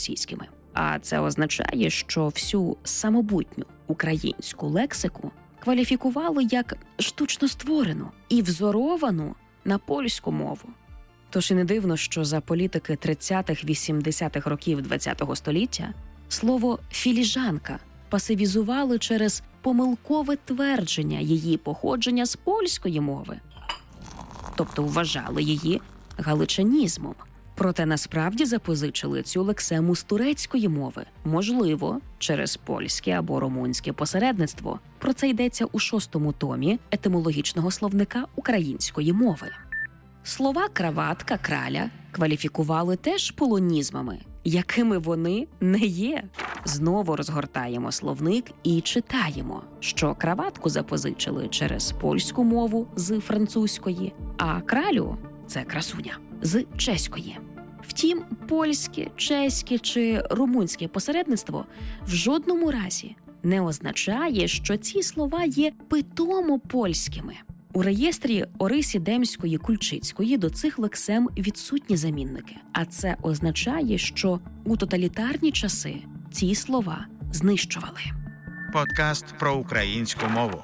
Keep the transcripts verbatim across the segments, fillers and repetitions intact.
російськими. А це означає, що всю самобутню українську лексику кваліфікували як штучно створену і взоровану на польську мову. Тож і не дивно, що за політики тридцятих-вісімдесятих років ХХ століття слово «філіжанка» пасивізували через помилкове твердження її походження з польської мови. Тобто вважали її галичанізмом. Проте насправді запозичили цю лексему з турецької мови, можливо, через польське або румунське посередництво. Про це йдеться у шостому томі етимологічного словника української мови. Слова «краватка», «краля» кваліфікували теж полонізмами, якими вони не є. Знову розгортаємо словник і читаємо, що краватку запозичили через польську мову з французької, а кралю – це красуня – з чеської. Втім, польське, чеське чи румунське посередництво в жодному разі не означає, що ці слова є питомо польськими. У реєстрі Орисі Демської Кульчицької до цих лексем відсутні замінники, а це означає, що у тоталітарні часи ці слова знищували. Подкаст про українську мову.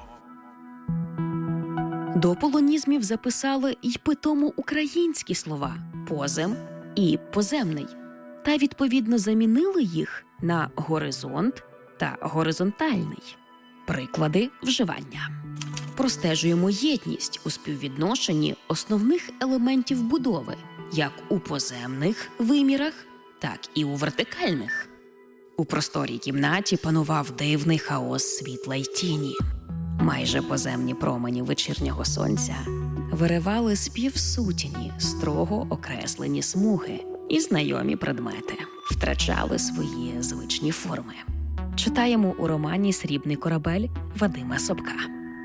До полонізмів записали й питомо українські слова «позем» і «поземний», та відповідно замінили їх на «горизонт» та «горизонтальний». Приклади вживання. Простежуємо єдність у співвідношенні основних елементів будови, як у поземних вимірах, так і у вертикальних. У просторій кімнаті панував дивний хаос світла й тіні. Майже поземні промені вечірнього сонця виривали з півсутіні строго окреслені смуги, і знайомі предмети втрачали свої звичні форми. Читаємо у романі «Срібний корабель» Вадима Собка.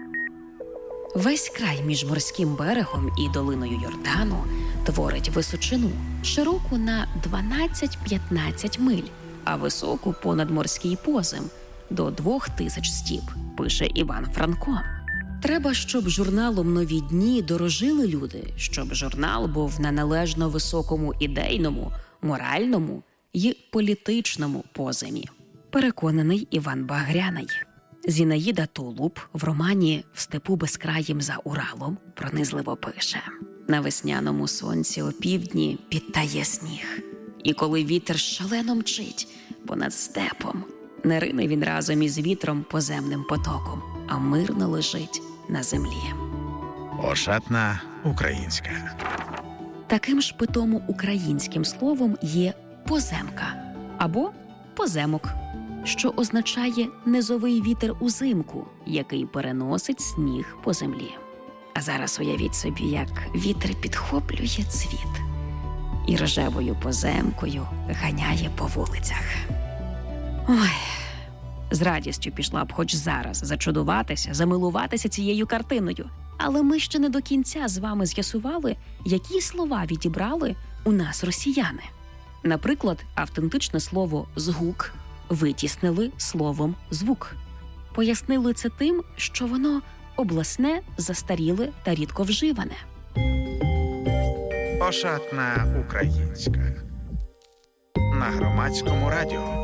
Весь край між морським берегом і долиною Йордану творить височину, широку на дванадцять-п'ятнадцять миль, а високу понад морський позем до двох тисяч стіп, пише Іван Франко. Треба, щоб журналом «Нові дні» дорожили люди, щоб журнал був на належно високому ідейному, моральному й політичному поземі. Переконаний Іван Багряний. Зінаїда Тулуб в романі «В степу безкраїм за Уралом» пронизливо пише: «На весняному сонці опівдні підтає сніг, і коли вітер шалено мчить понад степом, не рине він разом із вітром поземним потоком, а мирно лежить на землі». Ошатна українська. Таким ж питомо українським словом є «поземка» або «поземок», що означає низовий вітер узимку, який переносить сніг по землі. А зараз уявіть собі, як вітер підхоплює цвіт і рожевою поземкою ганяє по вулицях. Ой, з радістю пішла б хоч зараз зачудуватися, замилуватися цією картиною. Але ми ще не до кінця з вами з'ясували, які слова відібрали у нас росіяни. Наприклад, автентичне слово «згук» витіснили словом «звук». Пояснили це тим, що воно обласне, застаріле та рідко вживане. Ошатна українська. На Громадському радіо.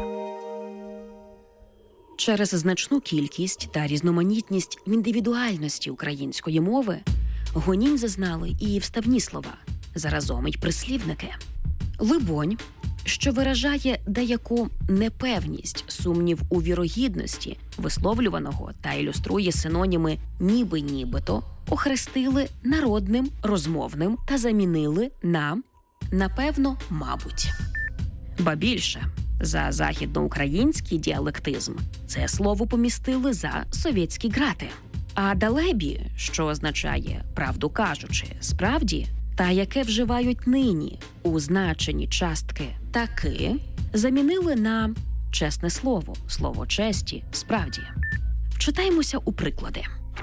Через значну кількість та різноманітність в індивідуальності української мови гонінь зазнали і вставні слова, заразом й прислівники. Либонь, що виражає деяку непевність, сумнів у вірогідності висловлюваного та ілюструє синоніми «ніби-нібито», охрестили народним, розмовним та замінили на «напевно, мабуть». Ба більше, за західноукраїнський діалектизм це слово помістили за совєтські грати. А далебі, що означає «правду кажучи», «справді», та яке вживають нині у значенні частки «таки», замінили на чесне слово, слово честі, справді. Вчитаємося у приклади.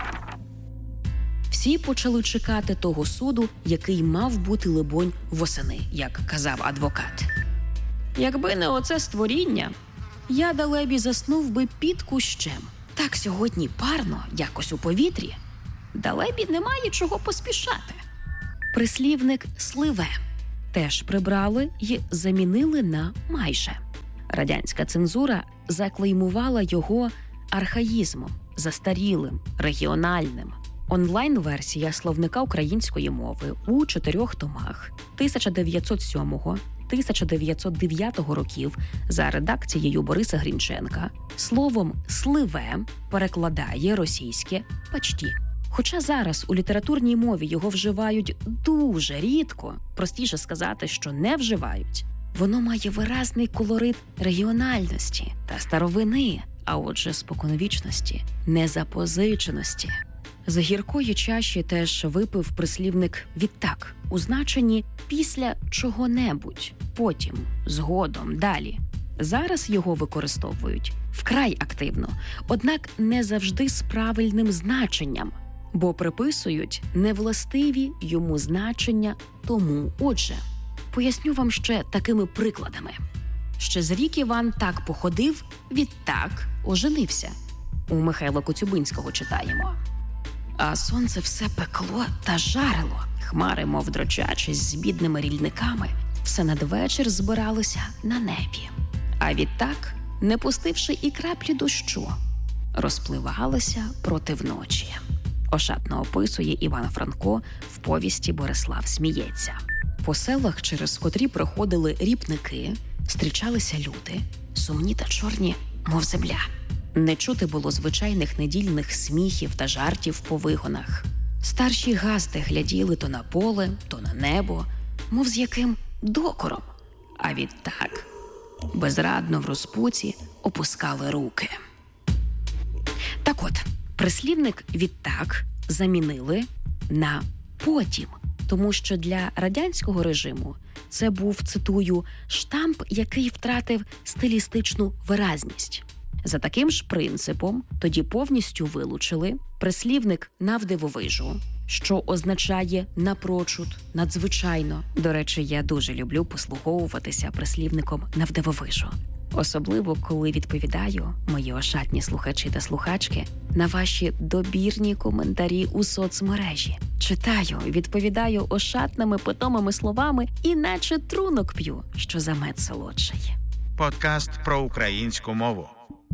Всі почали чекати того суду, який мав бути, либонь, восени, як казав адвокат. Якби не оце створіння, я, далебі, заснув би під кущем. Так сьогодні парно, якось у повітрі. Далебі, немає чого поспішати. Прислівник «сливе» теж прибрали й замінили на «майже». Радянська цензура заклеймувала його архаїзмом, застарілим, регіональним. Онлайн-версія словника української мови у чотирьох томах тисяча дев'ятсот сьомого - тисяча дев'ятсот дев'ятого років за редакцією Бориса Грінченка словом «сливе» перекладає російське «пачті». Хоча зараз у літературній мові його вживають дуже рідко, простіше сказати, що не вживають, воно має виразний колорит регіональності та старовини, а отже споконвічності, незапозиченості. З гіркої чаші теж випив прислівник «відтак» у значенні «після чого-небудь», «потім», «згодом», «далі». Зараз його використовують вкрай активно, однак не завжди з правильним значенням, бо приписують невластиві йому значення тому. Отже, поясню вам ще такими прикладами. Ще з рік Іван так походив, відтак оженився. У Михайла Коцюбинського читаємо. А сонце все пекло та жарило. Хмари, мов дрочачись з бідними рільниками, все надвечір збиралося на небі. А відтак, не пустивши і краплі дощу, розпливалося проти вночі. Ошатно описує Іван Франко в повісті «Борислав сміється». По селах, через котрі проходили ріпники, зустрічалися люди, сумні та чорні, мов земля. Не чути було звичайних недільних сміхів та жартів по вигонах. Старші газди гляділи то на поле, то на небо, мов з яким докором. А відтак безрадно в розпуці опускали руки. Так от, прислівник «відтак» замінили на «потім», тому що для радянського режиму це був, цитую, «штамп, який втратив стилістичну виразність». За таким ж принципом тоді повністю вилучили прислівник «навдивовижу», що означає «напрочуд», «надзвичайно». До речі, я дуже люблю послуговуватися прислівником «навдивовижу». Особливо, коли відповідаю, мої ошатні слухачі та слухачки, на ваші добірні коментарі у соцмережі. Читаю, відповідаю ошатними питомими словами і наче трунок п'ю, що за мед солодший. Подкаст про українську мову.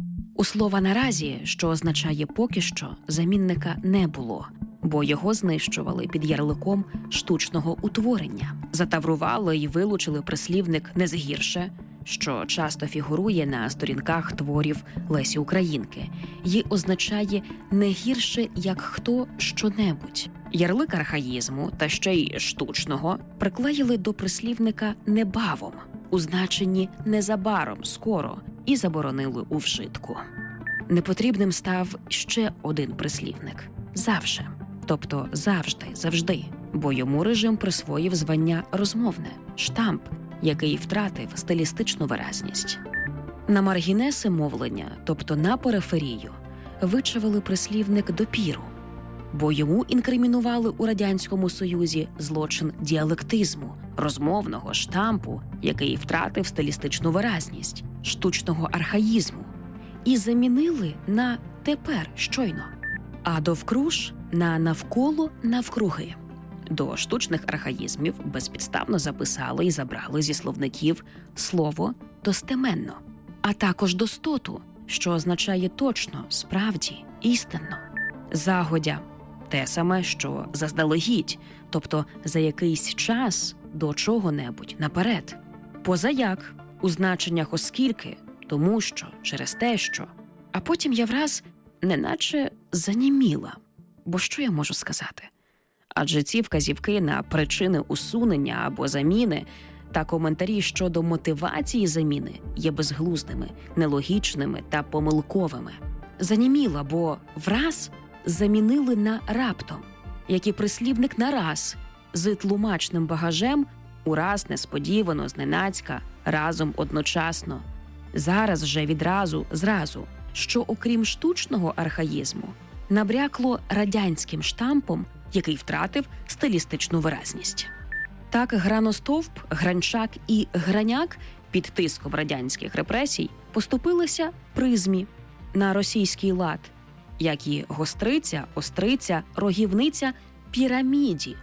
У слова «наразі», що означає «поки що», замінника не було, бо його знищували під ярликом штучного утворення. Затаврували і вилучили прислівник «не згірше», що часто фігурує на сторінках творів Лесі Українки, і означає «не гірше, як хто що-небудь». Ярлик архаїзму та ще й штучного приклеїли до прислівника «небавом» у значенні «незабаром», «скоро» і заборонили у вжитку. Непотрібним став ще один прислівник – «завше», тобто «завжди», «завжди», бо йому режим присвоїв звання розмовне – штамп, який втратив стилістичну виразність. На маргінеси мовлення, тобто на периферію, вичавили прислівник «допіру», бо йому інкримінували у Радянському Союзі злочин діалектизму, розмовного штампу, який втратив стилістичну виразність, штучного архаїзму, і замінили на «тепер», щойно, а довкруж – на «навколо», «навкруги». До штучних архаїзмів безпідставно записали і забрали зі словників слово «достеменно», а також «достоту», що означає «точно», «справді», «істинно». «Загодя» – те саме, що «заздалегідь», тобто за якийсь час до чого-небудь наперед. «Позаяк» – у значеннях «оскільки», «тому що», «через те що». А потім я враз неначе заніміла. Бо що я можу сказати? Адже ці вказівки на причини усунення або заміни та коментарі щодо мотивації заміни є безглуздими, нелогічними та помилковими. Заніміла, бо враз замінили на раптом, як і прислівник нараз з тлумачним багажем ураз, несподівано, зненацька, разом, одночасно. Зараз же відразу, зразу, що окрім штучного архаїзму набрякло радянським штампом, який втратив стилістичну виразність. Так Граностовп, Гранчак і Граняк під тиском радянських репресій поступилися призмі на російський лад, як і гостриця, остриця, рогівниця, піраміді.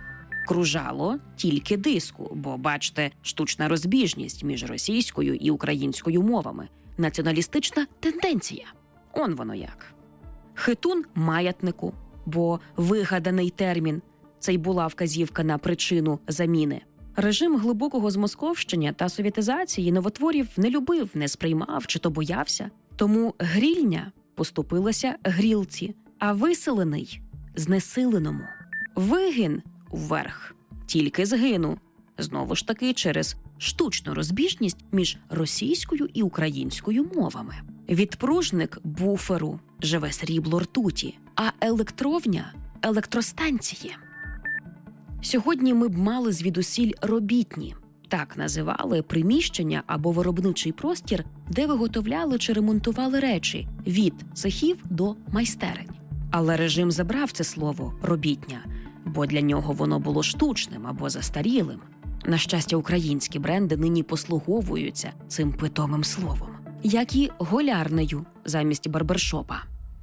кружало тільки диску, бо, бачте, штучна розбіжність між російською і українською мовами. Націоналістична тенденція. Он воно як. Хитун маятнику, бо вигаданий термін – це й була вказівка на причину заміни. Режим глибокого змосковщення та совєтизації новотворів не любив, не сприймав чи то боявся. Тому грільня поступилася грілці, а виселений – знесиленому. Вигин – вверх, тільки згину. Знову ж таки через штучну розбіжність між російською і українською мовами. Відпружник буферу – живе срібло ртуті, а електровня – електростанції. Сьогодні ми б мали звідусіль робітні. Так називали приміщення або виробничий простір, де виготовляли чи ремонтували речі від цехів до майстерень. Але режим забрав це слово «робітня», бо для нього воно було штучним або застарілим. На щастя, українські бренди нині послуговуються цим питомим словом, як і голярнею замість барбершопа.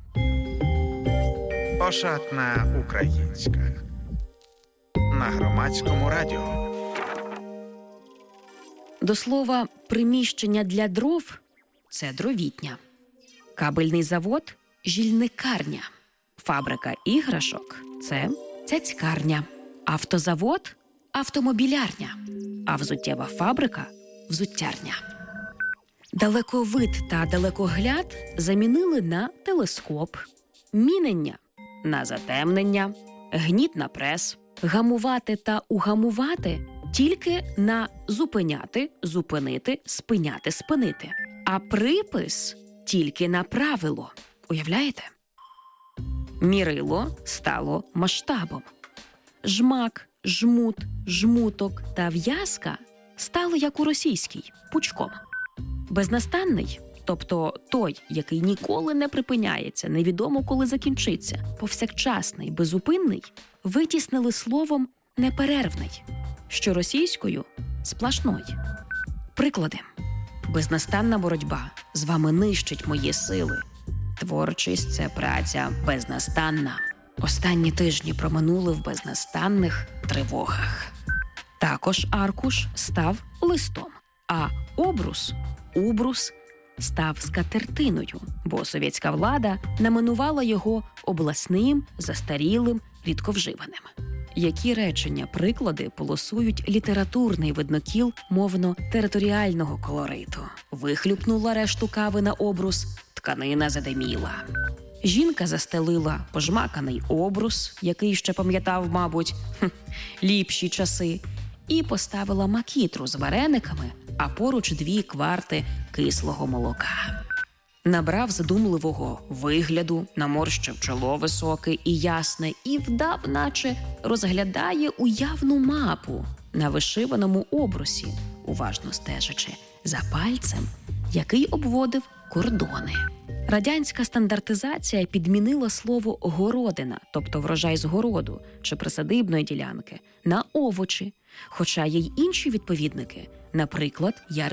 Ошатна українська. На Громадському радіо. До слова, приміщення для дров – це дровітня. Кабельний завод – жільникарня. Фабрика іграшок – це цяцькарня. Автозавод – автомобілярня. А взуттєва фабрика – взуттярня. Далековид та далекогляд замінили на телескоп, мінення – на затемнення, гніт на прес, гамувати та угамувати – тільки на зупиняти, зупинити, спиняти, спинити. А припис – тільки на правило. Уявляєте? Мірило стало масштабом. Жмак, жмут, жмуток та в'язка стали, як у російській, пучком. Безнастанний, тобто той, який ніколи не припиняється, невідомо коли закінчиться, повсякчасний, безупинний, витіснили словом неперервний, що російською – сплашной. Приклади. Безнастанна боротьба з вами нищить мої сили. Творчість – це праця безнастанна. Останні тижні проминули в безнастанних тривогах. Також аркуш став листом, а обрус – убрус – став скатертиною, бо совєтська влада наменувала його обласним, застарілим, рідковживаним. Які речення, приклади полосують літературний виднокіл мовно-територіального колориту? Вихлюпнула решту кави на обрус, тканина задиміла. Жінка застелила пожмаканий обрус, який ще пам'ятав, мабуть, хм, ліпші часи, і поставила макітру з варениками, а поруч дві кварти кислого молока. Набрав задумливого вигляду, наморщив чоло високе і ясне і вдав, наче розглядає уявну мапу на вишиваному обрусі, уважно стежачи за пальцем, який обводив кордони. Радянська стандартизація підмінила слово «городина», тобто врожай з городу чи присадибної ділянки, на овочі, хоча є й інші відповідники, наприклад,